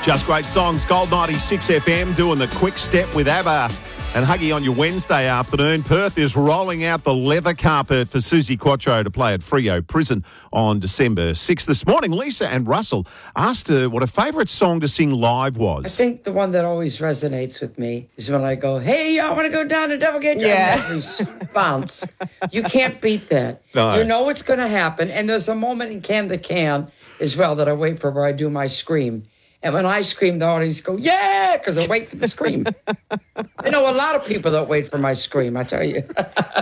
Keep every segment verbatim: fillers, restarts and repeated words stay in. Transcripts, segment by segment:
Just great songs. Gold ninety-six F M doing the quick step with ABBA. And Huggy on your Wednesday afternoon. Perth is rolling out the leather carpet for Suzi Quatro to play at Freo Prison on December sixth. This morning, Lisa and Russell asked her what her favourite song to sing live was. I think the one that always resonates with me is when I go, hey, y'all want to go down to Devil Gate? Yeah. That response. You can't beat that. No. You know what's going to happen. And there's a moment in Can the Can as well that I wait for where I do my scream. And when I scream, the audience go, yeah, because I wait for the scream. I know a lot of people that wait for my scream, I tell you.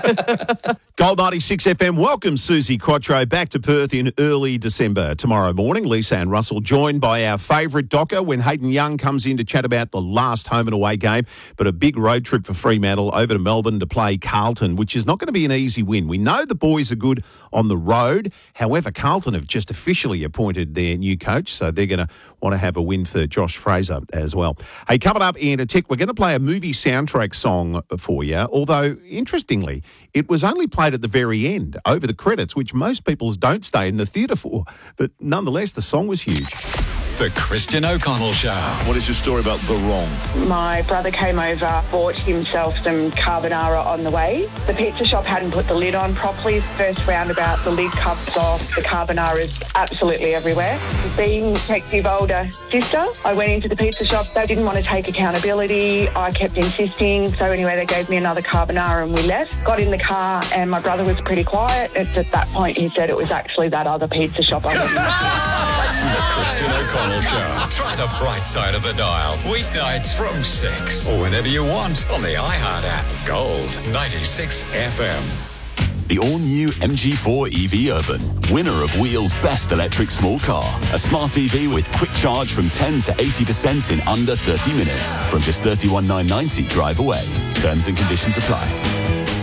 Gold ninety-six F M welcomes Suzi Quatro back to Perth in early December. Tomorrow morning, Lisa and Russell joined by our favourite docker when Hayden Young comes in to chat about the last home and away game, but a big road trip for Fremantle over to Melbourne to play Carlton, which is not going to be an easy win. We know the boys are good on the road. However, Carlton have just officially appointed their new coach, so they're going to want to have a win for Josh Fraser as well. Hey, coming up in a tick, we're going to play a movie soundtrack song for you, although, interestingly, it was only played at the very end, over the credits, which most people don't stay in the theatre for. But nonetheless, the song was huge. The Christian O'Connell Show. What is your story about The Wrong? My brother came over, bought himself some carbonara on the way. The pizza shop hadn't put the lid on properly. First roundabout, the lid comes off. The carbonara is absolutely everywhere. Being detective older sister, I went into the pizza shop. They didn't want to take accountability. I kept insisting. So anyway, they gave me another carbonara and we left. Got in the car and my brother was pretty quiet. It's at that point he said it was actually that other pizza shop. I went, The Christian O'Connell Show. Try the bright side of the dial. Weeknights from six. Or whenever you want on the iHeart app. Gold ninety-six F M. The all-new M G four E V Urban, winner of Wheel's Best Electric Small Car. A smart E V with quick charge from ten to eighty percent in under thirty minutes. From just thirty-one thousand nine hundred ninety drive away. Terms and conditions apply.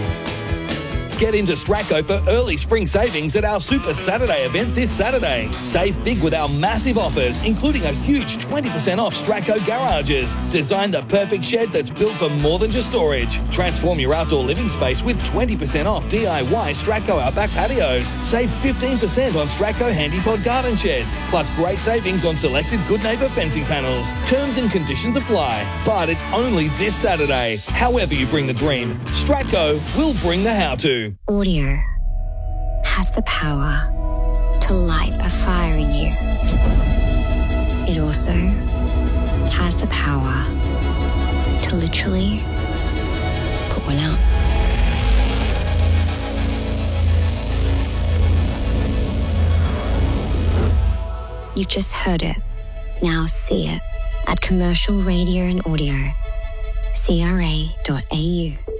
Get into Stratco for early spring savings at our Super Saturday event this Saturday. Save big with our massive offers, including a huge twenty percent off Stratco garages. Design the perfect shed that's built for more than just storage. Transform your outdoor living space with twenty percent off D I Y Stratco Outback patios. Save fifteen percent on Stratco Handypod garden sheds. Plus great savings on selected Good Neighbour fencing panels. Terms and conditions apply. But it's only this Saturday. However you bring the dream, Stratco will bring the how-to. Audio has the power to light a fire in you. It also has the power to literally put one out. You've just heard it. Now see it at Commercial Radio and Audio. C R A dot A U.